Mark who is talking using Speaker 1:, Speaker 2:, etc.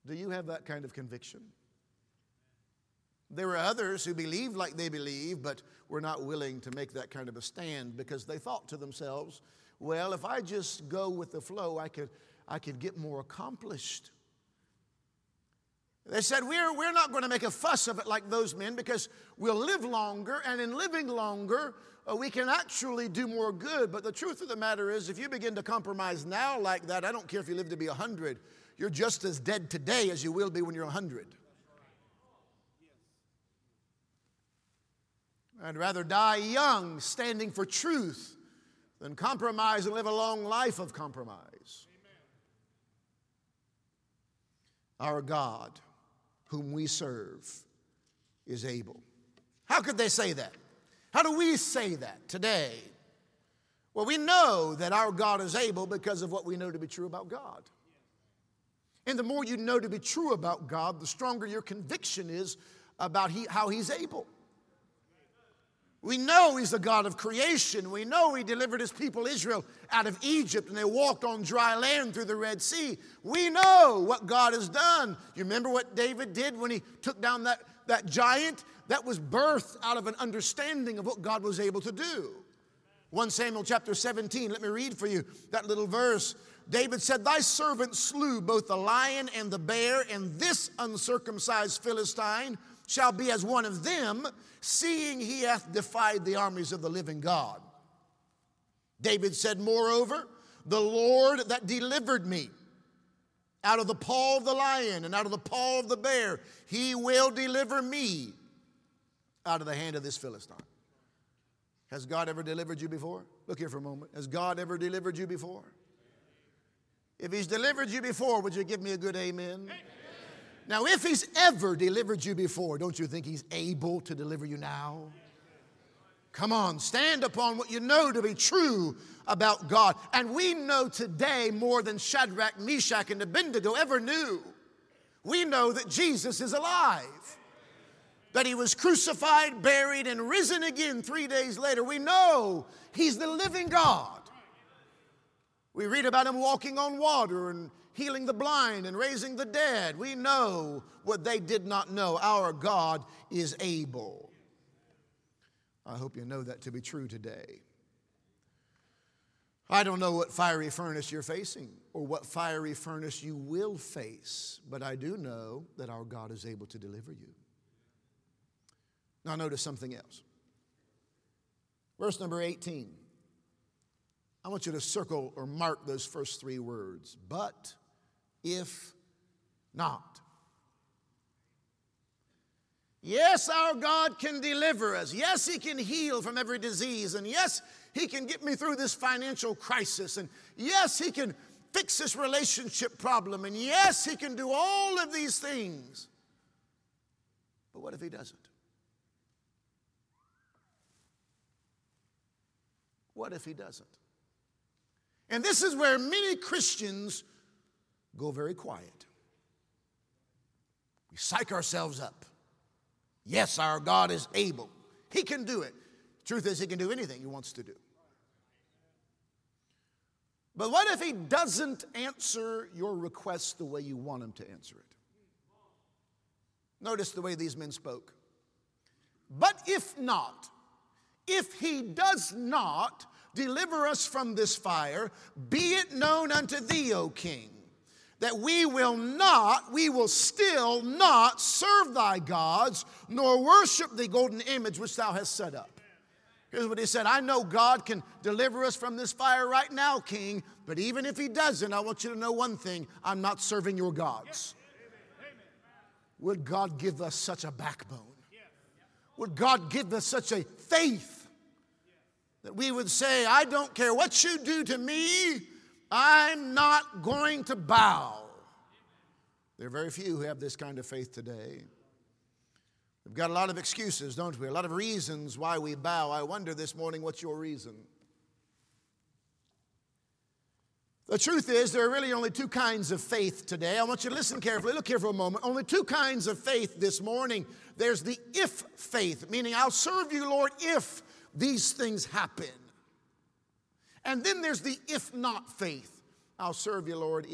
Speaker 1: Do you have that kind of conviction? There were others who believed like they believed, but were not willing to make that kind of a stand because they thought to themselves, well, if I just go with the flow, I could get more accomplished. They said, we're not going to make a fuss of it like those men because we'll live longer, and in living longer, we can actually do more good. But the truth of the matter is, if you begin to compromise now like that, I don't care if you live to be 100, you're just as dead today as you will be when you're 100. I'd rather die young, standing for truth, than compromise and live a long life of compromise. Our God, whom we serve, is able. How could they say that? How do we say that today? Well, we know that our God is able because of what we know to be true about God. And the more you know to be true about God, the stronger your conviction is about how He's able. We know He's the God of creation. We know He delivered His people Israel out of Egypt and they walked on dry land through the Red Sea. We know what God has done. You remember what David did when he took down that giant? That was birthed out of an understanding of what God was able to do. 1 Samuel chapter 17, let me read for you that little verse. David said, "Thy servant slew both the lion and the bear, and this uncircumcised Philistine shall be as one of them, seeing he hath defied the armies of the living God." David said, "Moreover, the Lord that delivered me out of the paw of the lion and out of the paw of the bear, He will deliver me out of the hand of this Philistine." Has God ever delivered you before? Look here for a moment. Has God ever delivered you before? If He's delivered you before, would you give me a good amen? Amen. Now, if He's ever delivered you before, don't you think He's able to deliver you now? Come on, stand upon what you know to be true about God. And we know today more than Shadrach, Meshach, and Abednego ever knew. We know that Jesus is alive, that He was crucified, buried, and risen again 3 days later. We know He's the living God. We read about Him walking on water and healing the blind and raising the dead. We know what they did not know. Our God is able. I hope you know that to be true today. I don't know what fiery furnace you're facing or what fiery furnace you will face, but I do know that our God is able to deliver you. Now notice something else. Verse number 18. I want you to circle or mark those first three words. But if not. Yes, our God can deliver us. Yes, He can heal from every disease. And yes, He can get me through this financial crisis. And yes, He can fix this relationship problem. And yes, He can do all of these things. But what if He doesn't? What if He doesn't? And this is where many Christians go very quiet. We psych ourselves up. Yes, our God is able. He can do it. Truth is, He can do anything He wants to do. But what if He doesn't answer your request the way you want Him to answer it? Notice the way these men spoke. But if not, if He does not deliver us from this fire, be it known unto thee, O king, that we will still not serve thy gods, nor worship the golden image which thou hast set up. Here's what he said. I know God can deliver us from this fire right now, king, but even if He doesn't, I want you to know one thing. I'm not serving your gods. Would God give us such a backbone? Would God give us such a faith that we would say, I don't care what you do to me, I'm not going to bow. There are very few who have this kind of faith today. We've got a lot of excuses, don't we? A lot of reasons why we bow. I wonder this morning, what's your reason? The truth is, there are really only two kinds of faith today. I want you to listen carefully. Look here for a moment. Only two kinds of faith this morning. There's the if faith, meaning I'll serve you, Lord, if these things happen. And then there's the if not faith. I'll serve you, Lord,